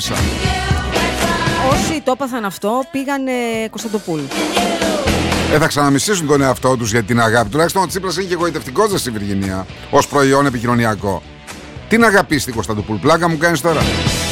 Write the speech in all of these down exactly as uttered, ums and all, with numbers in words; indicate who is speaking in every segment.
Speaker 1: Όσοι το έπαθαν αυτό πήγανε Κωνσταντοπούλου.
Speaker 2: Ε, θα ξαναμισήσουν τον εαυτό τους για την αγάπη. Τουλάχιστον ο Τσίπρας είναι και εγωιτευτικός δε στη Βυργινία ως προϊόν επικοινωνιακό. Τι να αγαπήσει την Κωνσταντοπούλου, πλάκα μου κάνεις τώρα.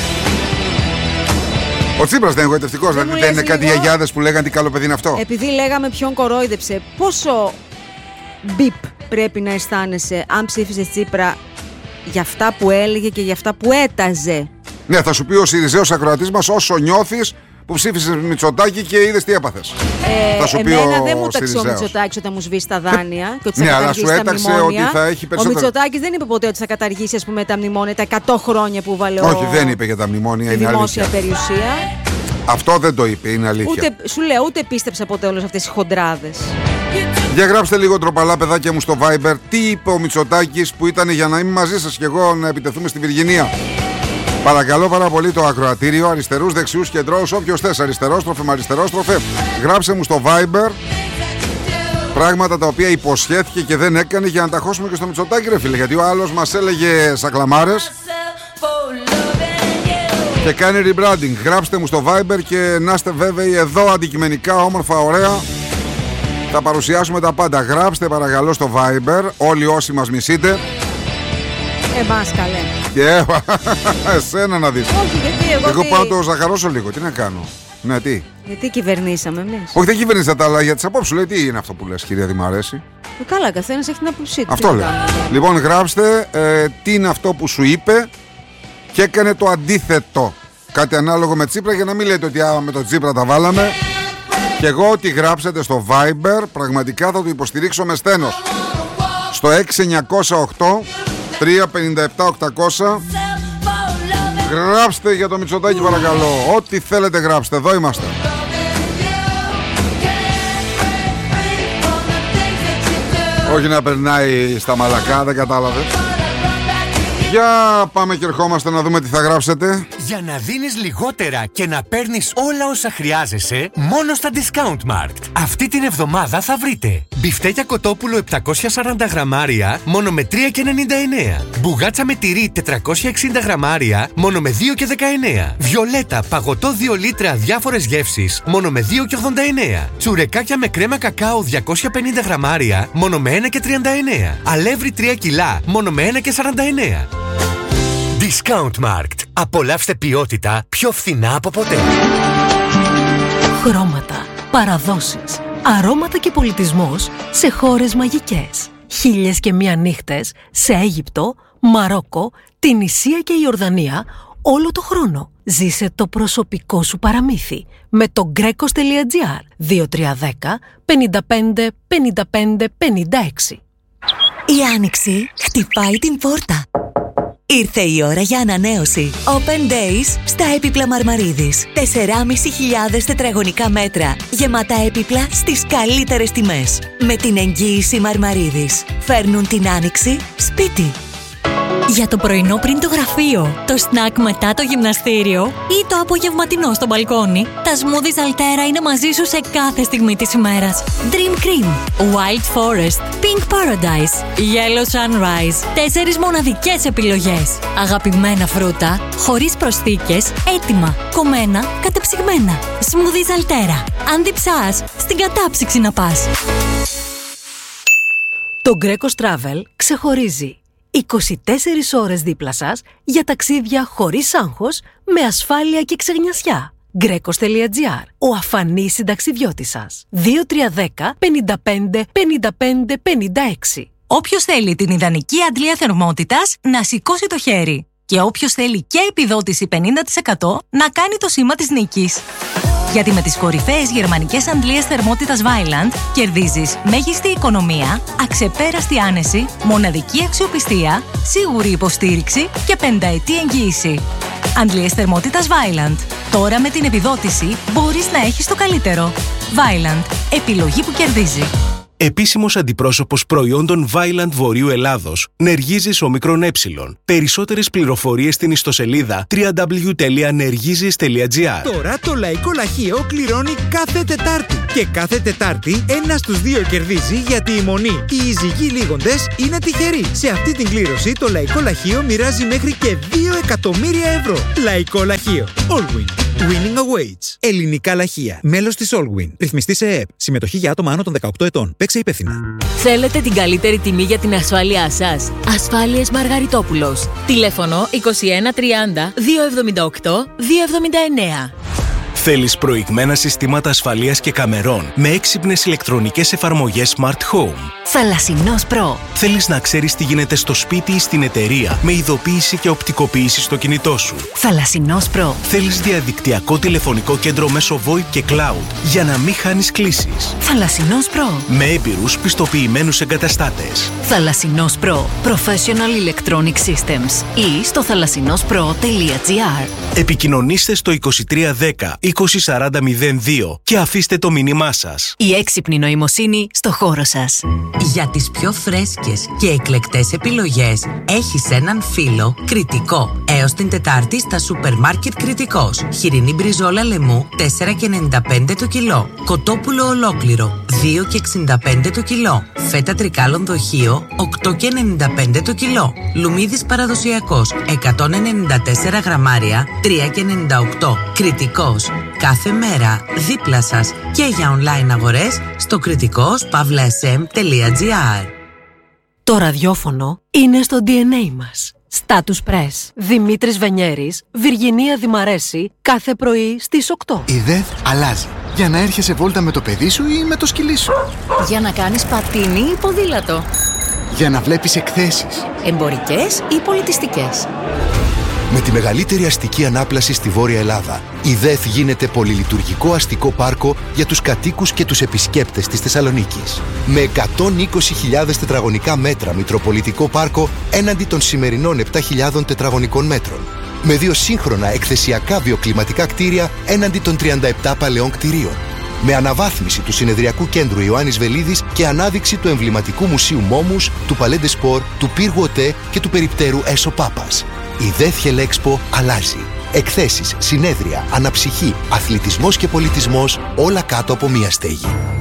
Speaker 2: Ο Τσίπρας δεν είναι εγωιτευτικός, δηλαδή δεν είναι κάτι γιαγιάδες που λέγανε τι καλό παιδί είναι αυτό.
Speaker 1: Επειδή λέγαμε ποιον κορόιδεψε, πόσο μπιπ πρέπει να αισθάνεσαι αν ψήφισες Τσίπρα για αυτά που έλεγε και για αυτά που έταζε.
Speaker 2: Ναι, θα σου πει ο Σιριζέος ακροατής μας όσο νιώθεις που ψήφισες Μητσοτάκη και είδες τι έπαθες.
Speaker 1: Ε, θα σου πει εμένα ο δεν μου ταξε ο Μητσοτάκης όταν μου σβήσει τα δάνεια και ότι θα
Speaker 2: ναι,
Speaker 1: καταργήσει
Speaker 2: αλλά σου
Speaker 1: τα
Speaker 2: έταξε
Speaker 1: μνημόνια.
Speaker 2: Ότι θα έχει περισσότερο...
Speaker 1: Ο Μητσοτάκης δεν είπε ποτέ ότι θα καταργήσει, ας πούμε, τα μνημόνια, τα εκατό χρόνια που βάλε.
Speaker 2: Όχι,
Speaker 1: ο...
Speaker 2: δεν είπε για τα μνημόνια, είναι
Speaker 1: δημόσια
Speaker 2: αλήθεια.
Speaker 1: περιουσία.
Speaker 2: Αυτό δεν το είπε, είναι αλήθεια.
Speaker 1: Ούτε, σου λέω, ούτε πίστεψα ποτέ όλες αυτές οι χοντράδες.
Speaker 2: Για γράψτε λίγο τροπαλά, παιδάκια μου, στο Viber τι είπε ο Μητσοτάκης που ήταν για να είμαι μαζί σας και εγώ να επιτεθούμε στη Βυργινία. Παρακαλώ πάρα πολύ το ακροατήριο, αριστερούς, δεξιούς, κεντρώους, όποιος θες, αριστερόστροφε με αριστερόστροφε. Γράψε μου στο Viber πράγματα τα οποία υποσχέθηκε και δεν έκανε για να τα χώσουμε και στο Μητσοτάκη, ρε φίλε. Γιατί ο άλλος μας έλεγε σακλαμάρες και κάνει rebranding. Γράψτε μου στο Viber και να είστε βέβαιοι εδώ αντικειμενικά, όμορφα, ωραία. Θα παρουσιάσουμε τα πάντα. Γράψτε παρακαλώ στο Viber, όλοι όσοι μας μισείτε.
Speaker 1: Εμάς καλέ.
Speaker 2: Και εσένα να δεις.
Speaker 1: Όχι, γιατί εγώ.
Speaker 2: Εγώ
Speaker 1: τι...
Speaker 2: πάω να το ζαχαρώσω λίγο. Τι να κάνω. Ναι, τι.
Speaker 1: Γιατί κυβερνήσαμε εμείς.
Speaker 2: Όχι, δεν κυβερνήσατε, αλλά για τις απόψεις σου λέει τι είναι αυτό που λες, κυρία Δημαρέση.
Speaker 1: Ε, καλά, καθένας έχει την άποψή του.
Speaker 2: Αυτό λέω. Λοιπόν, γράψτε ε, τι είναι αυτό που σου είπε και έκανε το αντίθετο. Κάτι ανάλογο με Τσίπρα για να μην λέτε ότι α, με το Τσίπρα τα βάλαμε. Και εγώ ό,τι γράψετε στο Viber πραγματικά θα το υποστηρίξω με στένος. Στο έξι εννιακόσια οκτώ τρία πέντε επτά οκτακόσια. Γράψτε για το Μητσοτάκη παρακαλώ. Ό,τι θέλετε γράψτε. Εδώ είμαστε. Όχι να περνάει στα μαλακά, δεν κατάλαβε. Για πάμε και ερχόμαστε να δούμε τι θα γράψετε.
Speaker 3: Για να δίνεις λιγότερα και να παίρνεις όλα όσα χρειάζεσαι, μόνο στα Discount Markt. Αυτή την εβδομάδα θα βρείτε μπιφτέκια κοτόπουλο επτακόσια σαράντα γραμμάρια, μόνο με τρία και ενενήντα εννέα. Μπουγάτσα με τυρί τετρακόσια εξήντα γραμμάρια, μόνο με δύο και δεκαεννέα. Βιολέτα παγωτό δύο λίτρα διάφορες γεύσεις, μόνο με δύο και ογδόντα εννέα. Τσουρεκάκια με κρέμα κακάο διακόσια πενήντα γραμμάρια, μόνο με ένα και τριάντα εννέα. Αλεύρι τρία κιλά, μόνο με ένα και σαράντα εννέα. Discount Markt. Απολαύστε ποιότητα πιο φθηνά από ποτέ.
Speaker 4: Χρώματα, παραδόσεις, αρώματα και πολιτισμός σε χώρες μαγικές. Χίλιες και μία νύχτες σε Αίγυπτο, Μαρόκο, την Ισία και η Ιορδανία όλο το χρόνο. Ζήσε το προσωπικό σου παραμύθι με το γκρέκος τελεία τζι άρ δύο τρία ένα μηδέν πέντε πέντε πέντε πέντε πέντε έξι.
Speaker 5: Η Άνοιξη χτυπάει την πόρτα. Ήρθε η ώρα για ανανέωση. Open Days στα έπιπλα Μαρμαρίδης. τεσσεράμισι χιλιάδες τετραγωνικά μέτρα. Γεμάτα έπιπλα στις καλύτερες τιμές. Με την εγγύηση Μαρμαρίδης. Φέρνουν την άνοιξη σπίτι. Για το πρωινό πριν το γραφείο, το σνακ μετά το γυμναστήριο ή το απογευματινό στο μπαλκόνι, τα smoothies Altera είναι μαζί σου σε κάθε στιγμή της ημέρας. Dream Cream, Wild Forest, Pink Paradise, Yellow Sunrise. Τέσσερις μοναδικές επιλογές. Αγαπημένα φρούτα, χωρίς προσθήκες, έτοιμα, κομμένα, κατεψυγμένα. Smoothies Altera. Αν διψάς, στην κατάψυξη να πας.
Speaker 4: Το Greco Travel ξεχωρίζει είκοσι τέσσερις ώρες δίπλα σας για ταξίδια χωρίς άγχος, με ασφάλεια και ξεγνιασιά. γκρέκος τελεία τζι άρ. Ο αφανής συνταξιδιώτης σας. δύο τρία ένα μηδέν πέντε πέντε πέντε πέντε πέντε έξι.
Speaker 6: Όποιος θέλει την ιδανική αντλία θερμότητας να σηκώσει το χέρι. Και όποιος θέλει και επιδότηση πενήντα τοις εκατό να κάνει το σήμα της νίκης. Γιατί με τις κορυφαίες γερμανικές αντλίες θερμότητας Vaillant κερδίζεις μέγιστη οικονομία, αξεπέραστη άνεση, μοναδική αξιοπιστία, σίγουρη υποστήριξη και πενταετή εγγύηση. Αντλίες θερμότητας Vaillant. Τώρα με την επιδότηση μπορείς να έχεις το καλύτερο. Vaillant. Επιλογή που κερδίζει.
Speaker 7: Επίσημος αντιπρόσωπος προϊόντων Vaillant Βορείου Ελλάδος. Νεργίζης όμικρον ε. Περισσότερες πληροφορίες στην ιστοσελίδα double-u double-u double-u τελεία νεργίζης τελεία τζι άρ.
Speaker 8: Τώρα το Λαϊκό Λαχείο κληρώνει κάθε Τετάρτη. Και κάθε Τετάρτη ένα στους δύο κερδίζει, γιατί η μονή οι εισηγοί λίγοντες είναι τυχεροί. Σε αυτή την κλήρωση το Λαϊκό Λαχείο μοιράζει μέχρι και δύο εκατομμύρια ευρώ. Λαϊκό Λαχείο. Allwin. Winning awaits. Ελληνικά λαχεία. Μέλος της Allwin. Ρυθμιστή σε ΕΕΠ. Συμμετοχή για άτομα άνω των δεκαοκτώ ετών. Παίξε υπεύθυνα.
Speaker 9: Θέλετε την καλύτερη τιμή για την ασφάλειά σας? Ασφάλειες Μαργαριτόπουλος. Τηλέφωνο είκοσι ένα τριάντα διακόσια εβδομήντα οκτώ διακόσια εβδομήντα εννέα.
Speaker 7: Θέλεις προηγμένα συστήματα ασφαλείας και καμερών με έξυπνες ηλεκτρονικές εφαρμογές Smart Home?
Speaker 9: Θαλασσινός Προ.
Speaker 7: Θέλεις να ξέρεις τι γίνεται στο σπίτι ή στην εταιρεία με ειδοποίηση και οπτικοποίηση στο κινητό σου?
Speaker 9: Θαλασσινός Προ.
Speaker 7: Θέλεις διαδικτυακό τηλεφωνικό κέντρο μέσω βόιπ και cloud για να μην χάνεις κλήσεις?
Speaker 9: Θαλασσινός Προ.
Speaker 7: Με έμπειρους πιστοποιημένους εγκαταστάτες.
Speaker 9: Θαλασσινός Προ. Professional Electronic Systems. Ή στο θαλασσινόσπρο τελεία τζι άρ.
Speaker 7: Επικοινωνήστε στο είκοσι τρία δέκα είκοσι σαράντα μηδέν δύο και αφήστε το μήνυμά σας.
Speaker 9: Η έξυπνη νοημοσύνη στο χώρο σας.
Speaker 10: Για τις πιο φρέσκες και εκλεκτές επιλογές έχεις έναν φίλο Κρητικό. Έως την Τετάρτη στα σούπερ μάρκετ Κρητικός. Χοιρινή μπριζόλα λεμού τέσσερα και ενενήντα πέντε το κιλό. Κοτόπουλο ολόκληρο δύο και εξήντα πέντε το κιλό. Φέτα τρικάλων δοχείο οκτώ και ενενήντα πέντε το κιλό. Λουμίδης παραδοσιακός εκατόν ενενήντα τέσσερα γραμμάρια τρία και ενενήντα οκτώ. Κρητικός. Κάθε μέρα δίπλα σας και για online αγορές στο κρητικός παύλα ες εμ τελεία τζι άρ.
Speaker 4: Το ραδιόφωνο είναι στο ντι εν έι μας. Status Press. Δημήτρης Βενιέρης, Βιργινία Δημαρέση, κάθε πρωί στις οκτώ.
Speaker 11: Η ΔΕΘ αλλάζει. Για να έρχεσαι βόλτα με το παιδί σου ή με το σκυλί σου.
Speaker 9: Για να κάνεις πατίνι ή ποδήλατο.
Speaker 11: Για να βλέπεις εκθέσεις.
Speaker 9: Εμπορικές ή πολιτιστικές.
Speaker 12: Με τη μεγαλύτερη αστική ανάπλαση στη Βόρεια Ελλάδα, η ΔΕΘ γίνεται πολυλειτουργικό αστικό πάρκο για τους κατοίκους και τους επισκέπτες της Θεσσαλονίκης. Με εκατόν είκοσι χιλιάδες τετραγωνικά μέτρα μητροπολιτικό πάρκο έναντι των σημερινών επτά χιλιάδων τετραγωνικών μέτρων. Με δύο σύγχρονα εκθεσιακά βιοκλιματικά κτίρια έναντι των τριάντα επτά παλαιών κτιρίων. Με αναβάθμιση του συνεδριακού κέντρου Ιωάννης Βελίδης και ανάδειξη του εμβληματικού μουσείου Μόμους, του Παλέντε Σπορ, του Πύργου ΟΤΕ και του περιπτέρου Έσο Πάπας. Η ΔΕΘ Χελέξπο αλλάζει. Εκθέσεις, συνέδρια, αναψυχή, αθλητισμός και πολιτισμός, όλα κάτω από μία στέγη.